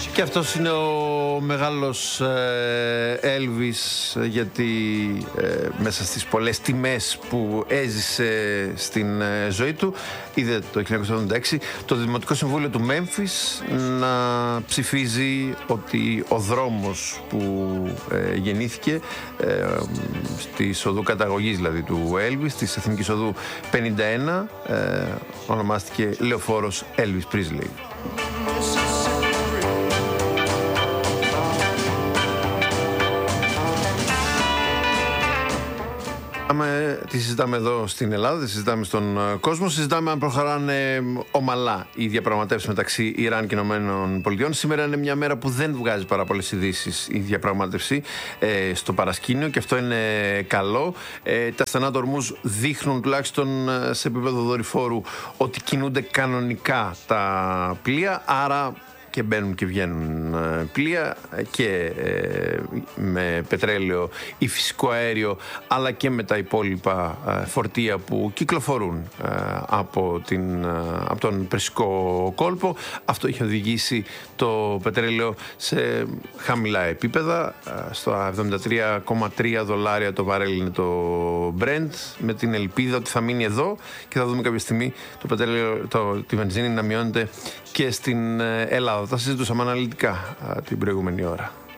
Και αυτός είναι ο μεγάλος Elvis, γιατί μέσα στις πολλές τιμές που έζησε στην ζωή του, είδε το 1976 το Δημοτικό Συμβούλιο του Μέμφις να ψηφίζει ότι ο δρόμος που γεννήθηκε στη οδού καταγωγής δηλαδή του Elvis, της Εθνικής Οδού 51, ονομάστηκε λεωφόρος Elvis Presley. Άμα τη συζητάμε εδώ στην Ελλάδα, τη συζητάμε στον κόσμο, συζητάμε αν προχωράνε ομαλά οι διαπραγματεύσεις μεταξύ Ιράν και Ηνωμένων Πολιτειών. Σήμερα είναι μια μέρα που δεν βγάζει πάρα πολλές ειδήσεις η διαπραγμάτευση στο παρασκήνιο και αυτό είναι καλό. Τα στενά του ορμούς δείχνουν τουλάχιστον σε επίπεδο δορυφόρου ότι κινούνται κανονικά τα πλοία, άρα και μπαίνουν και βγαίνουν πλοία και με πετρέλαιο ή φυσικό αέριο, αλλά και με τα υπόλοιπα φορτία που κυκλοφορούν από τον Περσικό κόλπο. Αυτό είχε οδηγήσει το πετρέλαιο σε χαμηλά επίπεδα. Στο $73,3 το βαρέλ είναι το Brent, με την ελπίδα ότι θα μείνει εδώ και θα δούμε κάποια στιγμή το πετρέλαιο, τη βενζίνη να μειώνεται και στην Ελλάδα. Τα συζητούσαμε αναλυτικά την προηγούμενη ώρα.